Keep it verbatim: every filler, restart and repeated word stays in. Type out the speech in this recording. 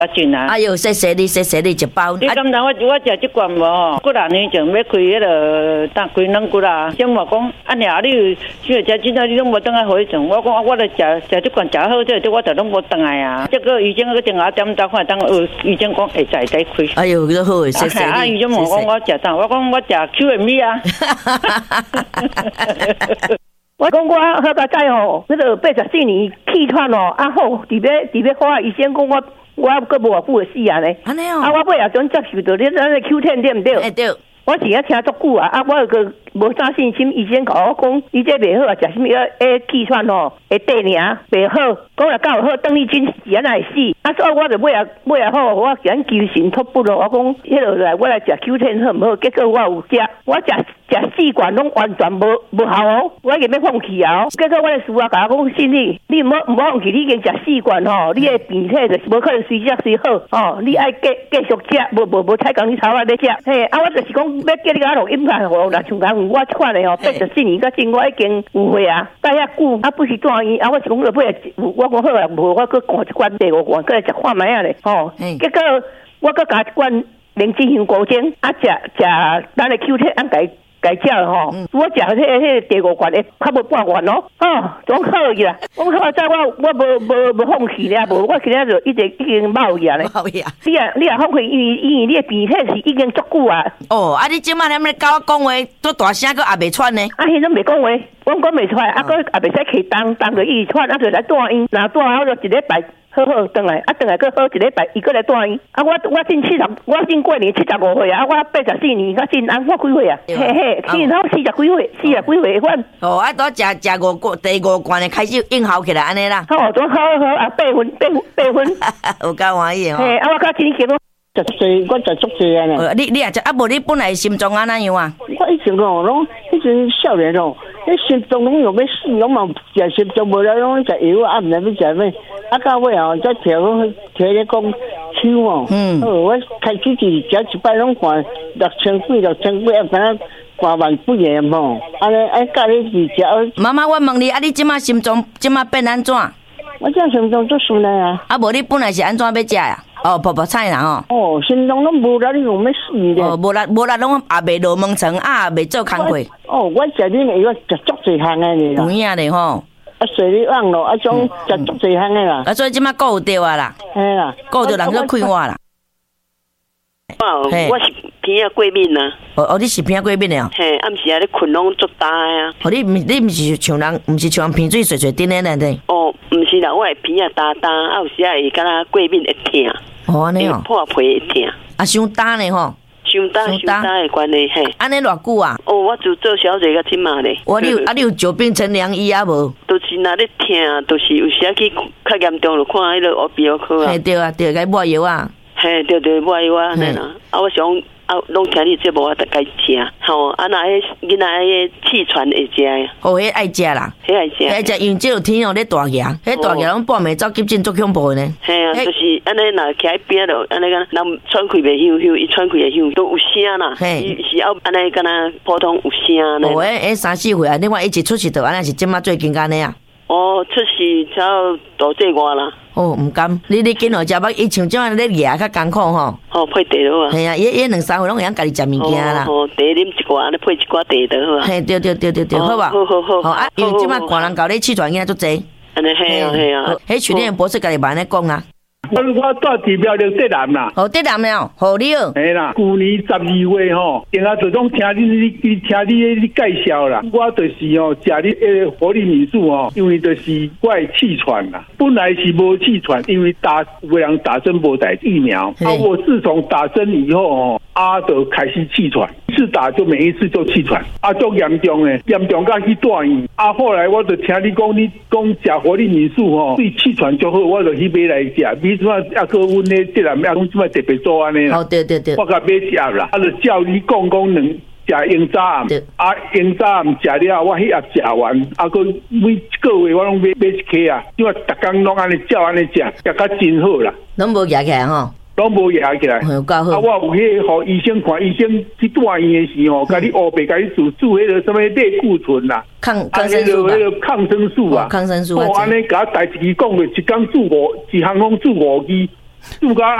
啊俊啊， 哎呦，谢谢你，谢谢你一包。 你敢当我我食这罐无吼？几廿年前要开迄个当开两骨啦，先话讲啊，俩你像食真正你拢无当来回程，我讲啊，我来食食这罐食好，这这我就拢无当来啊。这个医生个电话点到看，当呃医生讲会在在开。 哎呦，都好，谢谢你。 啊，医生问我我食啥？我讲我食 Q M V 啊。我讲我好大概吼，迄个八十四年气喘哦，啊好，伫要伫要好，医生讲我。我阁无偌久就死啊呢！ 安尼哦， 啊，我尾也准接受到你咱个 Q 十对毋对？ 哎对。 我是啊听足久啊，啊我个无啥信心，医生甲我讲，伊这袂好啊，食什么诶气喘吼，会地尔袂好，讲若敢有好，邓丽君是安尼死。啊，所以我就尾啊尾啊好，我讲求神托不咯，我讲迄落来我来食 Q 十好毋好？结果我有食，我食食四罐拢完全无无效哦，我已经要放弃啊！结果我的师傅甲我讲，信你，你毋好毋好放弃，你已经食四罐吼，你的病体就是无可能随食随好哦，你爱继继续食，无无无太讲你炒啊要食。嘿，啊我就是讲。要叫你甲录音看吼，若像讲我即款的吼，八十四年到今我已经有岁啊，待遐久啊，不是住院啊，我是讲落尾我讲好啊，无我搁灌一罐第五罐，搁来食看卖啊咧，吼，结果我搁加一罐灵芝香菇精，啊食食咱的 Q 十按改改食吼，我食迄迄个第五罐的较无半罐咯，哦，总好去啦。我好在我我无无无放弃咧，无我今仔就一直已经冒去啊咧。 冒去啊！ 你啊你啊放弃，因为因为你的鼻涕是已经足久啊。 哦，啊你即摆踮咧甲我讲话，都大声个也袂喘呢。 啊，迄种袂讲话，我讲袂出来，啊，佫也袂使起当当着伊喘，啊，就来住院，若住好就一礼拜。好好转来，啊，转来佫好一礼拜，伊佫来住院。啊，我我进七十，我进过年七十五岁啊，我八十四年，我进安我几岁啊？嘿嘿，然后四十几岁，四十几岁款。哦， 啊，都食食五罐，第五罐的开始应效起来安尼啦。 好，都好好啊，八分八分八分， 有够欢喜哦。 嘿，啊，我较今年十岁，我食足济啊呢。 你你也食啊？无你本来心脏安怎样啊？ 我以前哦，拢以前少年哦，迄心脏拢有要死，拢嘛食心脏无了，拢食药啊，毋知要食咩。啊，到尾哦，再调讲调咧讲手哦，嗯，哦，我开始是食一摆拢看六千几六千几，啊，敢若看万几个吼，安尼哎，甲你是食。 妈妈，我问你，啊，你即马心脏即马变安怎？ 我这心脏足顺嘞啊！ 啊，无你本来是安怎要食呀？哦，泡泡菜啦吼。 哦，心脏拢无力，你用要死咧。哦， 无力无力，拢也袂落门床，啊，也袂做工课。 哦，我食你个药食足济项诶咧。有影咧吼。啊，水你忘咯，啊种食足济项诶啦。啊， 所以即马顾有着啊啦。嘿啦，顾着人做快活啦。 哦，我是鼻啊过敏啊。 哦哦，你是鼻啊过敏诶哦。 嘿，暗时啊，你困拢足大啊。 哦，你你毋是像人，毋是像人鼻水水水顶咧咧的。 哦，毋是啦，我会鼻啊大大，啊有时啊会敢若过敏会痛。 哦，安尼哦。 破皮会痛。 啊，伤大呢吼。 伤大伤大的关系嘿。 安尼偌久啊？ 哦，我就做小姐甲即马咧。 我你有啊？你有久病成良医啊无？ 都是若咧痛，都是有时啊去较严重就看迄个耳鼻喉科啊。 嘿对啊，对，该抹药啊。 嘿，对对，抹药啊，嘿啦。啊，我想啊，拢听你节目我得该食。吼，啊那迄囡仔迄气喘会食呀？ 哦，迄爱食啦， 迄爱食。 爱食，因为即个天哦咧大热，迄大热拢半暝走急诊足恐怖呢。 嘿啊，就是安尼，若徛喺边度，安尼个人喘气袂响响，伊喘气会响，都有声啦。伊是要安尼，敢若普通有声呢。 哦，迄迄三四岁啊，另外一直出事的，安尼是即马最近安尼啊。 哦，出事才大这外啦。 哦，毋甘，你你今后食饱，伊像即样咧热较艰苦吼。 哦，配茶落啊。 系啊，伊伊两三岁拢会晓家己食物件啦。 哦，茶啉一寡，安尼配一寡茶就好啊。 嘿，对对对对对，好吧。 好好好。 好啊，因为即摆大人搞咧气喘，囡仔足济。 安尼嘿啊嘿啊。 迄训练博士家己慢咧讲啊。 我我住地标了德南啦， 哦，德南了，好你哦。 系啦，去年十二月吼，定下就拢听你你你听你你介绍啦，我就是哦，食你诶活力敏素哦，因为就是我的气喘啦，本来是无气喘，因为打有人打针无打疫苗，啊，我自从打针以后哦，啊就开始气喘，一次打就每一次就气喘，啊，足严重诶，严重到去住院，啊，后来我就听你讲，你讲食活力敏素吼，对气喘就好，我就去买来食。即摆抑个阮咧即人咩讲即摆特别做安尼啦。 哦，对对对。 我甲买食啦，啊，就照你讲讲两食鹰早暗，啊，鹰早暗食了，我迄盒食完，啊，个每个月我拢买买一颗啊，因为逐工拢安尼照安尼食，食甲真好啦。 拢无压起来吼。 拢无压起来。 有够好。 啊，我有迄互医生看，医生去住院的时候，甲你乌白甲你注注迄个什么类固醇啦。 抗抗生素吧， 那个抗生素啊， 抗生素啊， 哦，安尼甲代志讲过，一工做五，一项拢做五支， 拄到